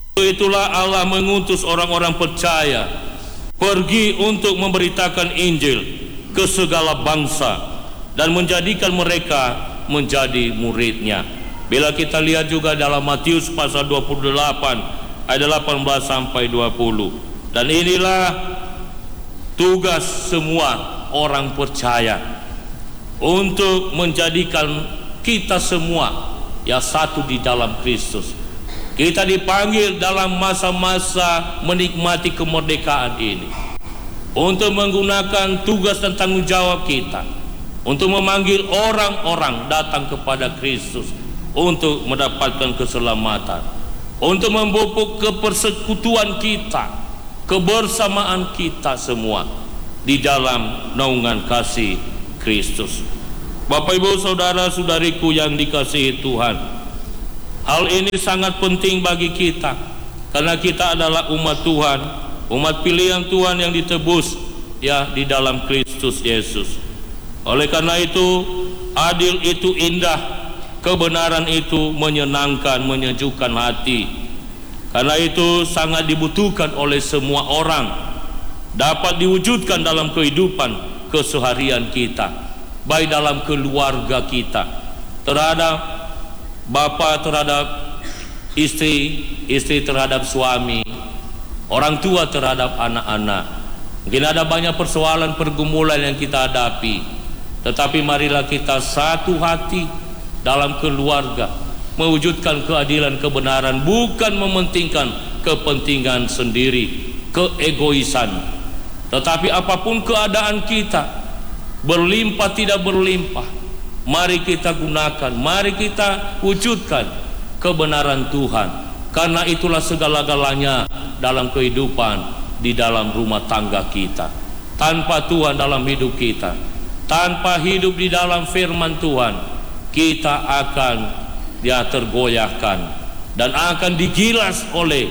Itulah Allah mengutus orang-orang percaya pergi untuk memberitakan Injil ke segala bangsa dan menjadikan mereka menjadi muridnya. Bila kita lihat juga dalam Matius pasal 28 ayat 18 sampai 20. Dan inilah tugas semua orang percaya untuk menjadikan kita semua satu di dalam Kristus. Kita dipanggil dalam masa-masa menikmati kemerdekaan ini untuk menggunakan tugas dan tanggung jawab kita untuk memanggil orang-orang datang kepada Kristus untuk mendapatkan keselamatan, untuk memupuk kepersekutuan kita, kebersamaan kita semua di dalam naungan kasih Kristus. Bapak, Ibu, saudara-saudariku yang dikasihi Tuhan, hal ini sangat penting bagi kita karena kita adalah umat Tuhan, umat pilihan Tuhan yang ditebus di dalam Kristus Yesus. Oleh karena itu, adil itu indah, kebenaran itu menyenangkan, menyejukkan hati. Karena itu sangat dibutuhkan oleh semua orang, dapat diwujudkan dalam kehidupan keseharian kita, baik dalam keluarga kita, terhadap bapa terhadap istri, istri terhadap suami, orang tua terhadap anak-anak. Mungkin ada banyak persoalan pergumulan yang kita hadapi, tetapi marilah kita satu hati dalam keluarga, mewujudkan keadilan kebenaran, bukan mementingkan kepentingan sendiri, keegoisan. Tetapi apapun keadaan kita, berlimpah tidak berlimpah, mari kita gunakan, mari kita wujudkan kebenaran Tuhan. Karena itulah segala-galanya dalam kehidupan di dalam rumah tangga kita. Tanpa Tuhan dalam hidup kita, tanpa hidup di dalam firman Tuhan, kita akan tergoyahkan dan akan digilas oleh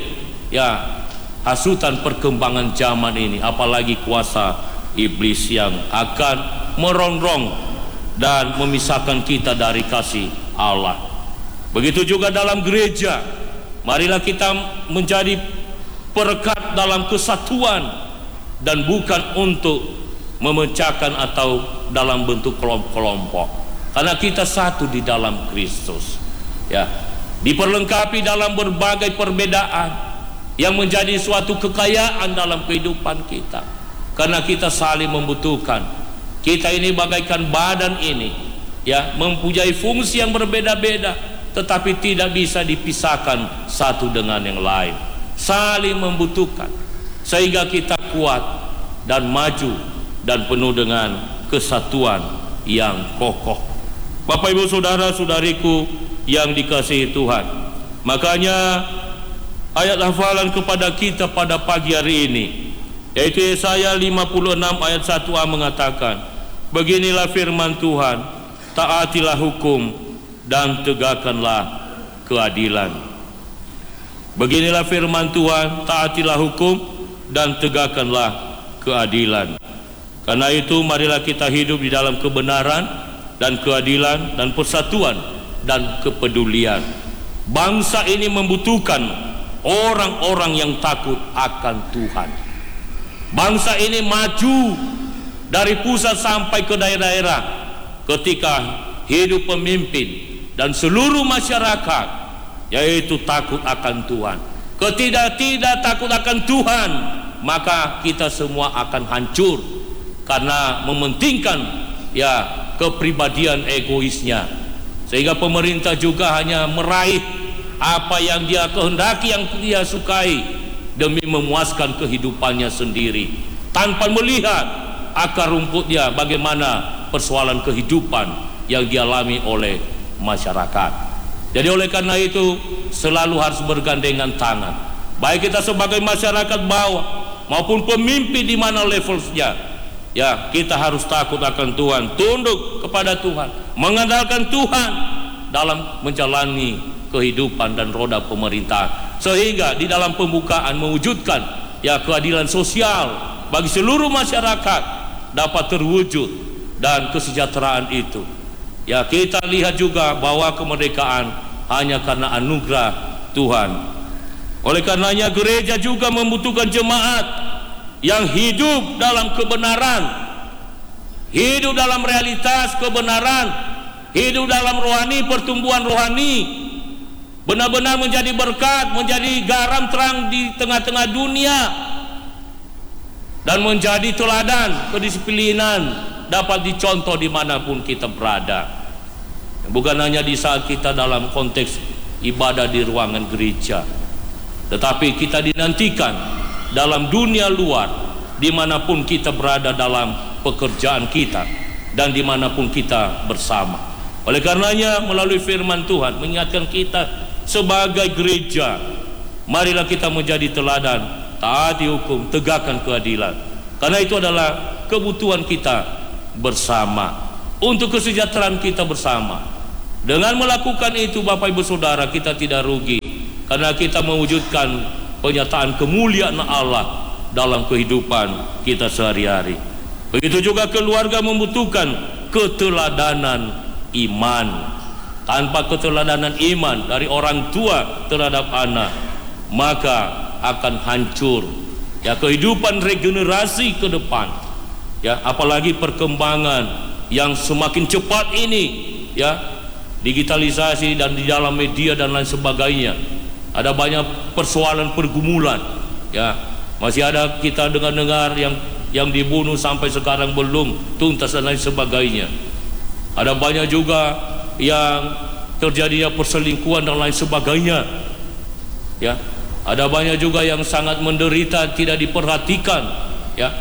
hasutan perkembangan zaman ini, apalagi kuasa iblis yang akan merongrong dan memisahkan kita dari kasih Allah. Begitu juga dalam gereja, marilah kita menjadi perekat dalam kesatuan dan bukan untuk memecahkan atau dalam bentuk kelompok-kelompok, karena kita satu di dalam Kristus, diperlengkapi dalam berbagai perbedaan yang menjadi suatu kekayaan dalam kehidupan kita, karena kita saling membutuhkan. Kita ini bagaikan badan ini, mempunyai fungsi yang berbeda-beda, tetapi tidak bisa dipisahkan satu dengan yang lain, saling membutuhkan, sehingga kita kuat dan maju dan penuh dengan kesatuan yang kokoh. Bapak, Ibu, saudara-saudariku yang dikasihi Tuhan, makanya ayat hafalan kepada kita pada pagi hari ini, yaitu Yesaya 56 ayat 1a mengatakan, beginilah firman Tuhan, taatilah hukum dan tegakkanlah keadilan. Beginilah firman Tuhan, taatilah hukum dan tegakkanlah keadilan. Karena itu marilah kita hidup di dalam kebenaran dan keadilan dan persatuan dan kepedulian. Bangsa ini membutuhkan orang-orang yang takut akan Tuhan. Bangsa ini maju dari pusat sampai ke daerah-daerah ketika hidup pemimpin dan seluruh masyarakat yaitu takut akan Tuhan. Ketika tidak takut akan Tuhan, maka kita semua akan hancur karena mementingkan kepribadian egoisnya, sehingga pemerintah juga hanya meraih apa yang dia kehendaki, yang dia sukai demi memuaskan kehidupannya sendiri, tanpa melihat akar rumputnya bagaimana persoalan kehidupan yang dialami oleh masyarakat. Jadi oleh karena itu selalu harus bergandengan tangan, baik kita sebagai masyarakat bawah maupun pemimpin di mana levelnya, kita harus takut akan Tuhan, tunduk kepada Tuhan, mengandalkan Tuhan dalam menjalani kehidupan dan roda pemerintahan, sehingga di dalam pembukaan mewujudkan keadilan sosial bagi seluruh masyarakat dapat terwujud, dan kesejahteraan itu kita lihat juga bahwa kemerdekaan hanya karena anugerah Tuhan. Oleh karenanya gereja juga membutuhkan jemaat yang hidup dalam kebenaran, hidup dalam realitas kebenaran, hidup dalam rohani, pertumbuhan rohani, benar-benar menjadi berkat, menjadi garam terang di tengah-tengah dunia, dan menjadi teladan kedisiplinan dapat dicontoh dimanapun kita berada. Bukan hanya di saat kita dalam konteks ibadah di ruangan gereja, tetapi kita dinantikan dalam dunia luar, dimanapun kita berada dalam pekerjaan kita dan dimanapun kita bersama. Oleh karenanya melalui firman Tuhan mengingatkan kita sebagai gereja, marilah kita menjadi teladan, taati hukum, tegakkan keadilan, karena itu adalah kebutuhan kita bersama, untuk kesejahteraan kita bersama. Dengan melakukan itu Bapak Ibu Saudara, kita tidak rugi, karena kita mewujudkan penyataan kemuliaan Allah dalam kehidupan kita sehari-hari. Begitu juga keluarga membutuhkan keteladanan iman. Tanpa keteladanan iman dari orang tua terhadap anak, maka akan hancur ya kehidupan regenerasi ke depan. Ya, apalagi perkembangan yang semakin cepat ini, ya, digitalisasi dan di dalam media dan lain sebagainya. Ada banyak persoalan pergumulan, ya. Masih ada kita dengar yang dibunuh sampai sekarang belum tuntas dan lain sebagainya. Ada banyak juga yang terjadinya perselingkuhan dan lain sebagainya, ya. Ada banyak juga yang sangat menderita, tidak diperhatikan, ya.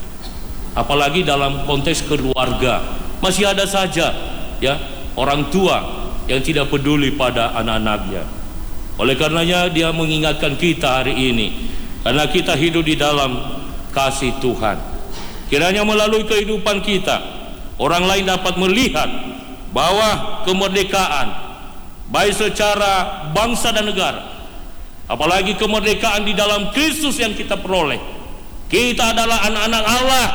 Apalagi dalam konteks keluarga, masih ada saja, ya, orang tua yang tidak peduli pada anak-anaknya. Oleh karenanya dia mengingatkan kita hari ini, karena kita hidup di dalam kasih Tuhan. Kiranya melalui kehidupan kita, orang lain dapat melihat bahwa kemerdekaan, baik secara bangsa dan negara, apalagi kemerdekaan di dalam Kristus yang kita peroleh. Kita adalah anak-anak Allah,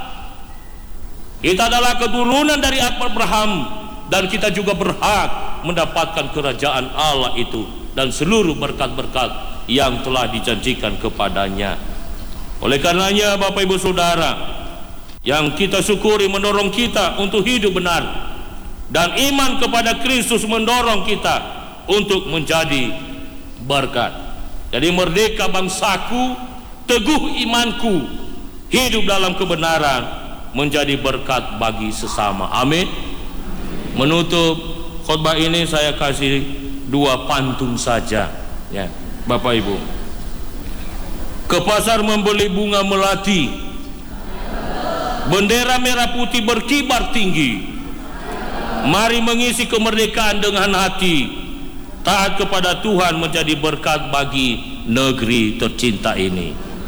kita adalah keturunan dari Abraham, dan kita juga berhak mendapatkan kerajaan Allah itu dan seluruh berkat-berkat yang telah dijanjikan kepadanya. Oleh karenanya Bapak Ibu Saudara, yang kita syukuri mendorong kita untuk hidup benar, dan iman kepada Kristus mendorong kita untuk menjadi berkat. Jadi merdeka bangsaku, teguh imanku, hidup dalam kebenaran, menjadi berkat bagi sesama. Amin. Menutup khotbah ini saya kasih dua pantun saja, ya Bapak Ibu. Ke pasar membeli bunga melati, bendera merah putih berkibar tinggi. Mari mengisi kemerdekaan dengan hati, taat kepada Tuhan menjadi berkat bagi negeri tercinta ini.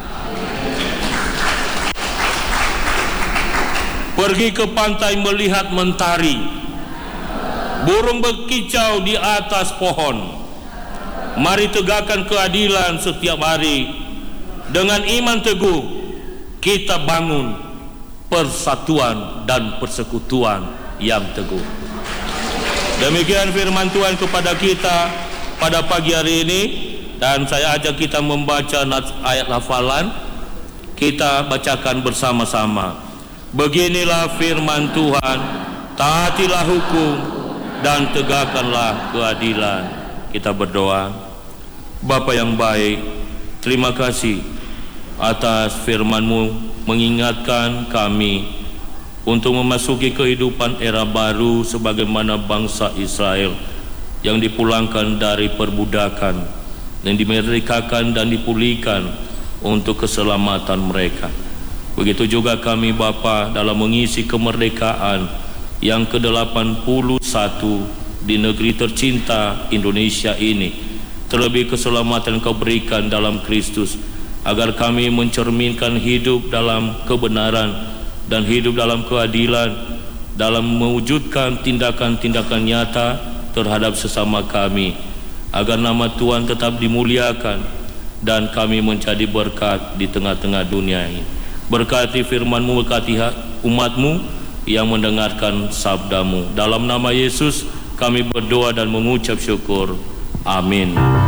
Pergi ke pantai melihat mentari, burung berkicau di atas pohon. Mari tegakkan keadilan setiap hari. Dengan iman teguh kita bangun persatuan dan persekutuan yang teguh. Demikian firman Tuhan kepada kita pada pagi hari ini, dan saya ajak kita membaca ayat hafalan. Kita bacakan bersama-sama. Beginilah firman Tuhan, taatilah hukum dan tegakkanlah keadilan. Kita berdoa. Bapa yang baik, terima kasih atas firman-Mu mengingatkan kami untuk memasuki kehidupan era baru sebagaimana bangsa Israel yang dipulangkan dari perbudakan dan dimerdekakan dan dipulihkan untuk keselamatan mereka. Begitu juga kami Bapa dalam mengisi kemerdekaan yang ke-81 di negeri tercinta Indonesia ini. Terlebih keselamatan Kau berikan dalam Kristus, agar kami mencerminkan hidup dalam kebenaran dan hidup dalam keadilan, dalam mewujudkan tindakan-tindakan nyata terhadap sesama kami, agar nama Tuhan tetap dimuliakan dan kami menjadi berkat di tengah-tengah dunia ini. Berkati firman-Mu, berkati umat-Mu yang mendengarkan sabda-Mu. Dalam nama Yesus kami berdoa dan mengucap syukur. Amin.